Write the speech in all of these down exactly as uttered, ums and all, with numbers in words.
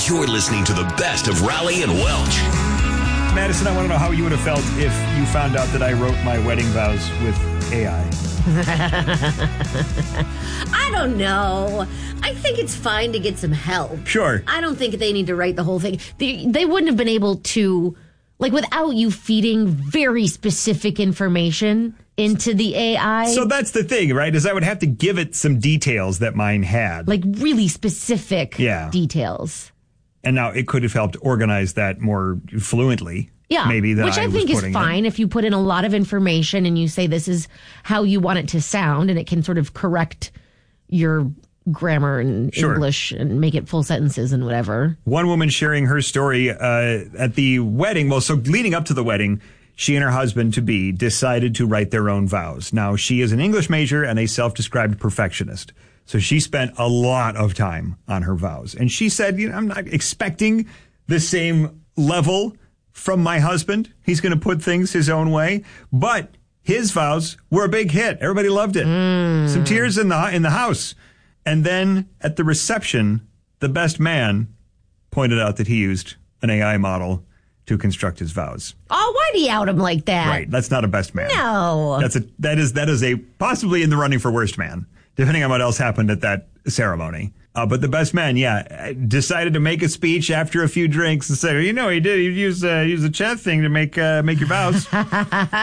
You're listening to the best of Raleigh and Welch. Madison, I want to know how you would have felt if you found out that I wrote my wedding vows with A I. I don't know. I think it's fine to get some help. Sure. I don't think they need to write the whole thing. They, they wouldn't have been able to, like, without you feeding very specific information into the A I. So that's the thing, right? Is I would have to give it some details that mine had. Like really specific yeah. details. And now it could have helped organize that more fluently. Yeah, maybe than which I, I think was is fine in. if you put in a lot of information and you say this is how you want it to sound, and it can sort of correct your grammar and sure. English and make it full sentences and whatever. One woman sharing her story uh, at the wedding. Well, so leading up to the wedding, she and her husband-to-be decided to write their own vows. Now, she is an English major and a self-described perfectionist. So she spent a lot of time on her vows. And she said, you know, I'm not expecting the same level from my husband. He's going to put things his own way. But his vows were a big hit. Everybody loved it. Mm. Some tears in the in the house. And then at the reception, the best man pointed out that he used an A I model to construct his vows. Oh, why'd he out him like that? Right. That's not a best man. No. That's a that is that is a possibly in the running for worst man, depending on what else happened at that ceremony. Uh, but the best man, yeah, decided to make a speech after a few drinks and said, you know, he did. He used uh, use the chat thing to make uh, make your vows. It's a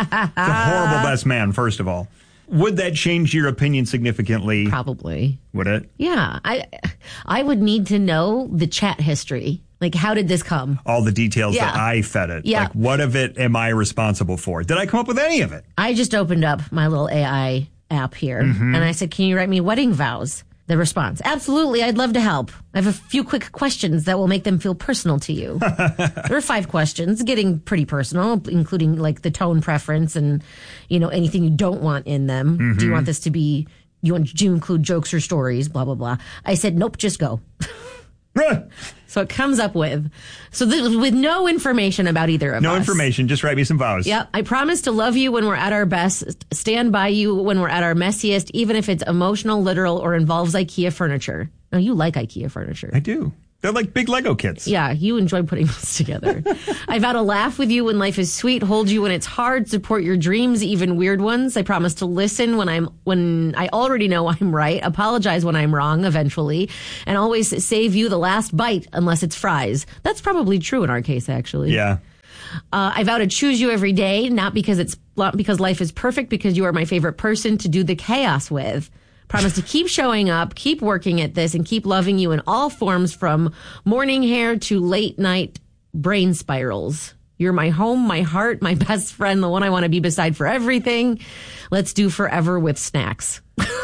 horrible best man, first of all. Would that change your opinion significantly? Probably. Would it? Yeah. I I would need to know the chat history. Like, how did this come? All the details yeah. that I fed it. Yeah. Like, what of it am I responsible for? Did I come up with any of it? I just opened up my little A I app here, mm-hmm. and I said, can you write me wedding vows? The response, absolutely, I'd love to help. I have a few quick questions that will make them feel personal to you. There are five questions, getting pretty personal, including like the tone preference and, you know, anything you don't want in them. Mm-hmm. Do you want this to be, you want to include jokes or stories, blah, blah, blah. I said, nope, just go. So it comes up with, so this, with no information about either of no us. No information, just write me some vows. Yep. I promise to love you when we're at our best, stand by you when we're at our messiest, even if it's emotional, literal, or involves IKEA furniture. Now, you like IKEA furniture. I do. They're like big Lego kits. Yeah, you enjoy putting this together. I vow to laugh with you when life is sweet, hold you when it's hard, support your dreams, even weird ones. I promise to listen when I'm when I already know I'm right, apologize when I'm wrong eventually, and always save you the last bite unless it's fries. That's probably true in our case, actually. Yeah. Uh, I vow to choose you every day, not because it's not because life is perfect, because you are my favorite person to do the chaos with. Promise to keep showing up, keep working at this, and keep loving you in all forms, from morning hair to late night brain spirals. You're my home, my heart, my best friend, the one I want to be beside for everything. Let's do forever with snacks.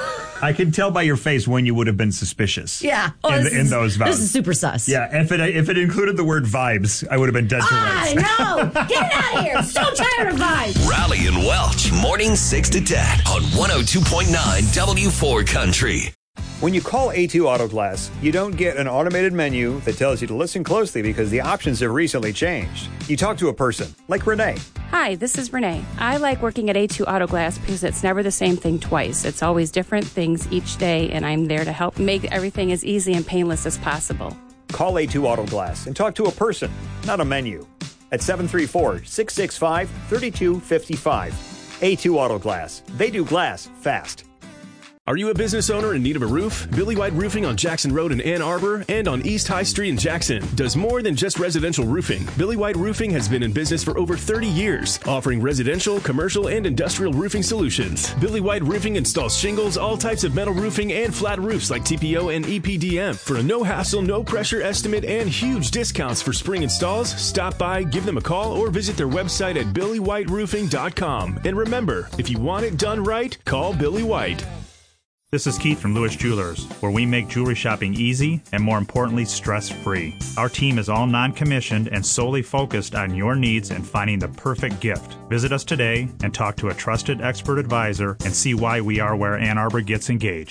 I can tell by your face when you would have been suspicious. Yeah. Oh, in, this in is, those vows. This is super sus. Yeah. If it if it included the word vibes, I would have been dead to I rights. know. Get it out of here. So tired of vibes. Raleigh and Welch, morning six to ten on one oh two point nine W four Country. When you call A two Auto Glass, you don't get an automated menu that tells you to listen closely because the options have recently changed. You talk to a person, like Renee. Hi, this is Renee. I like working at A two Auto Glass because it's never the same thing twice. It's always different things each day, and I'm there to help make everything as easy and painless as possible. Call A two Auto Glass and talk to a person, not a menu. At seven three four, six six five, three two five five. A two Auto Glass. They do glass fast. Are you a business owner in need of a roof? Billy White Roofing on Jackson Road in Ann Arbor and on East High Street in Jackson does more than just residential roofing. Billy White Roofing has been in business for over thirty years, offering residential, commercial, and industrial roofing solutions. Billy White Roofing installs shingles, all types of metal roofing, and flat roofs like T P O and E P D M. For a no-hassle, no-pressure estimate and huge discounts for spring installs, stop by, give them a call, or visit their website at billy white roofing dot com. And remember, if you want it done right, call Billy White. This is Keith from Lewis Jewelers, where we make jewelry shopping easy and, more importantly, stress-free. Our team is all non-commissioned and solely focused on your needs and finding the perfect gift. Visit us today and talk to a trusted expert advisor and see why we are where Ann Arbor gets engaged.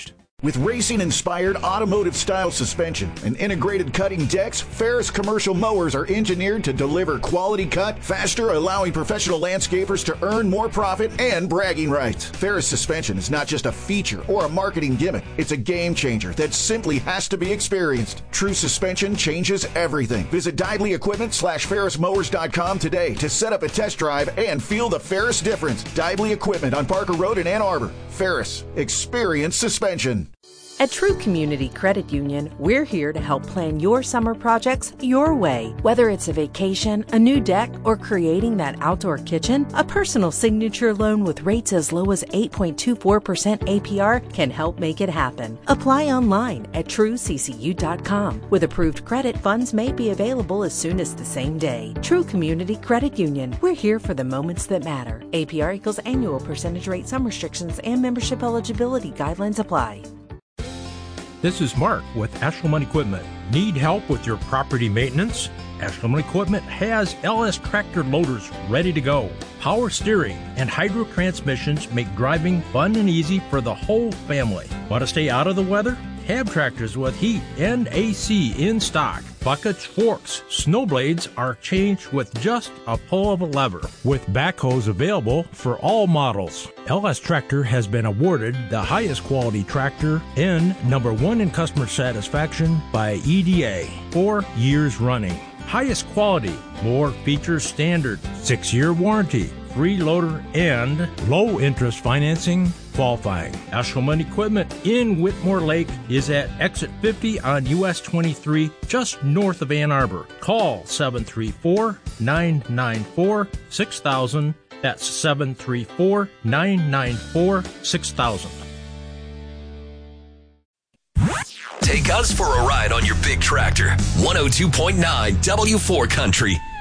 With racing-inspired automotive-style suspension and integrated cutting decks, Ferris commercial mowers are engineered to deliver quality cut faster, allowing professional landscapers to earn more profit and bragging rights. Ferris suspension is not just a feature or a marketing gimmick. It's a game changer that simply has to be experienced. True suspension changes everything. Visit Dively Equipment slash Ferris Mowers dot com today to set up a test drive and feel the Ferris difference. Dively Equipment on Parker Road in Ann Arbor. Ferris, experience suspension. At True Community Credit Union, we're here to help plan your summer projects your way. Whether it's a vacation, a new deck, or creating that outdoor kitchen, a personal signature loan with rates as low as eight point two four percent A P R can help make it happen. Apply online at true c c u dot com. With approved credit, funds may be available as soon as the same day. True Community Credit Union, we're here for the moments that matter. A P R equals annual percentage rate. Some restrictions and membership eligibility guidelines apply. This is Mark with Ashelman Equipment. Need help with your property maintenance? Ashelman Equipment has L S tractor loaders ready to go. Power steering and hydro transmissions make driving fun and easy for the whole family. Want to stay out of the weather? Have tractors with heat and A C in stock. Buckets, forks, snow blades are changed with just a pull of a lever. With backhoes available for all models. L S Tractor has been awarded the highest quality tractor and number one in customer satisfaction by E D A four years running. Highest quality, more features standard, six-year warranty, free loader, and low interest financing qualifying. Ashelman Equipment in Whitmore Lake is at exit fifty on U S twenty-three, just north of Ann Arbor. Call seven three four, nine nine four, six thousand. That's seven three four, nine nine four, six thousand. Take us for a ride on your big tractor. one oh two point nine W four Country.